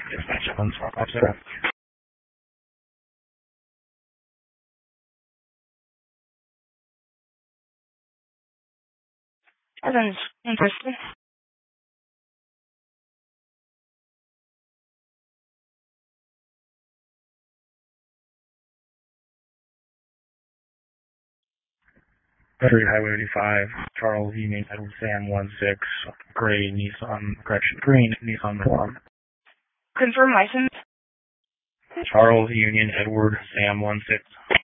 Dispatch 1450. Evans, interesting. Battery Highway 85, Charles Union, Edward Sam 16, green Nissan Milan. Confirm license. Charles Union, Edward Sam 16.